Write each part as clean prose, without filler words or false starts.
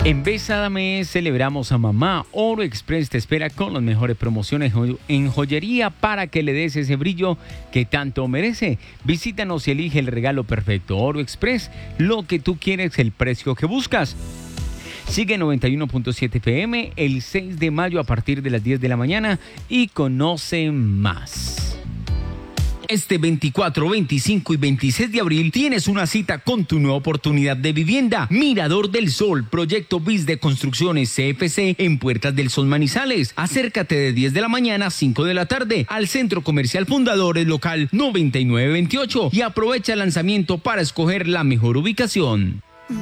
En Bésame celebramos a mamá. Oro Express te espera con las mejores promociones en joyería para que le des ese brillo que tanto merece. Visítanos y elige el regalo perfecto. Oro Express, lo que tú quieres, el precio que buscas. Sigue 91.7 FM el 6 de mayo a partir de las 10 de la mañana y conoce más. Este 24, 25 y 26 de abril tienes una cita con tu nueva oportunidad de vivienda. Mirador del Sol, Proyecto BIS de Construcciones CFC en Puertas del Sol Manizales. Acércate de 10 de la mañana a 5 de la tarde al Centro Comercial Fundadores Local 9928 y aprovecha el lanzamiento para escoger la mejor ubicación.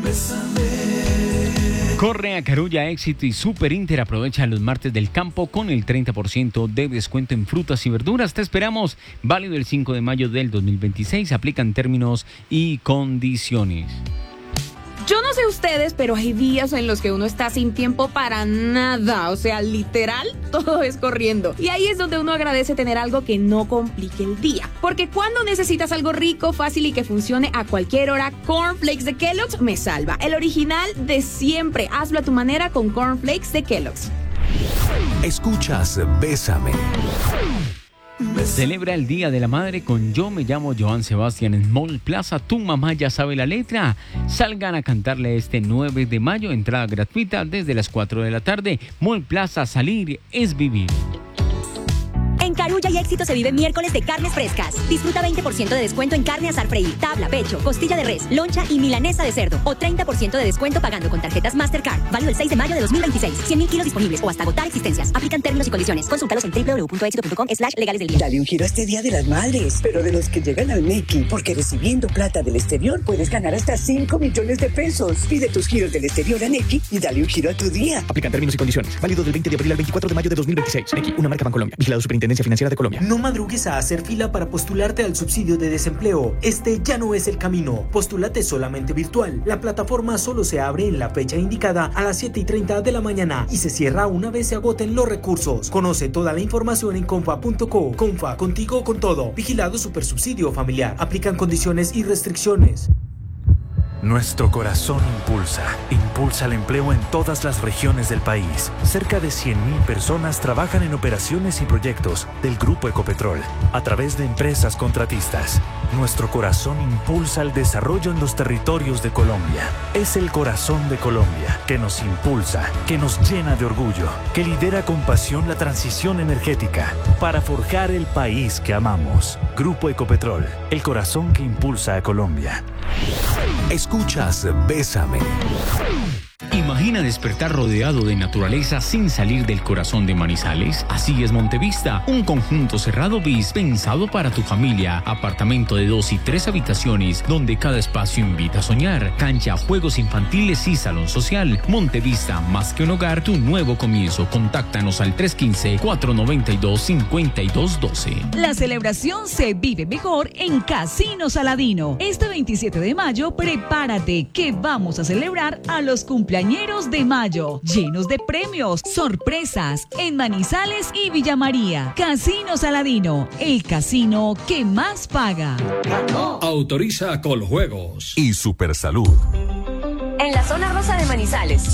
Corre a Carulla, Éxito y Super Inter. Aprovecha los martes del campo con el 30% de descuento en frutas y verduras. Te esperamos. Válido el 5 de mayo del 2026. Aplican términos y condiciones. Yo no sé ustedes, pero hay días en los que uno está sin tiempo para nada. O sea, literal, todo es corriendo. Y ahí es donde uno agradece tener algo que no complique el día. Porque cuando necesitas algo rico, fácil y que funcione a cualquier hora, Cornflakes de Kellogg's me salva. El original de siempre. Hazlo a tu manera con Cornflakes de Kellogg's. Escuchas Bésame. Celebra el Día de la Madre con Yo me llamo Joan Sebastián en Mall Plaza. Tu mamá ya sabe la letra. Salgan a cantarle este 9 de mayo. Entrada gratuita desde las 4 de la tarde. Mall Plaza, salir es vivir. En Carulla y Éxito se vive miércoles de carnes frescas. Disfruta 20% de descuento en carne asar freír, tabla, pecho, costilla de res, loncha y milanesa de cerdo. O 30% de descuento pagando con tarjetas Mastercard. Válido el 6 de mayo de 2026. 100.000 kilos disponibles o hasta agotar existencias. Aplican términos y condiciones. Consúltalos en www.exito.com/legales del día. Dale un giro a este Día de las Madres, pero de los que llegan al Nequi, porque recibiendo plata del exterior puedes ganar hasta 5 millones de pesos. Pide tus giros del exterior a Nequi y dale un giro a tu día. Aplican términos y condiciones. Válido del 20 de abril al 24 de mayo de 2026. Nequi, una marca Bancolombia. Vigilado Superintendencia Financiera de Colombia. No madrugues a hacer fila para postularte al subsidio de desempleo. Este ya no es el camino. Postúlate solamente virtual. La plataforma solo se abre en la fecha indicada a las 7:30 de la mañana y se cierra una vez se agoten los recursos. Conoce toda la información en confa.co. Confa, contigo con todo. Vigilado Supersubsidio Familiar. Aplican condiciones y restricciones. Nuestro corazón impulsa el empleo en todas las regiones del país. Cerca de 100.000 personas trabajan en operaciones y proyectos del Grupo Ecopetrol a través de empresas contratistas. Nuestro corazón impulsa el desarrollo en los territorios de Colombia. Es el corazón de Colombia que nos impulsa, que nos llena de orgullo, que lidera con pasión la transición energética para forjar el país que amamos. Grupo Ecopetrol, el corazón que impulsa a Colombia. Escuchas Bésame. Imagina despertar rodeado de naturaleza sin salir del corazón de Manizales. Así es Montevista, un conjunto cerrado BIS pensado para tu familia. Apartamento de 2 y 3 habitaciones, donde cada espacio invita a soñar. Cancha, juegos infantiles y salón social. Montevista, más que un hogar, tu nuevo comienzo. Contáctanos al 315-492-5212. La celebración se vive mejor en Casino Saladino. Este 27 de mayo, prepárate que vamos a celebrar a los cumpleañeros de mayo, llenos de premios, sorpresas en Manizales y Villa María. Casino Saladino, el casino que más paga. Autoriza Coljuegos y Supersalud. En la zona rosa de Manizales.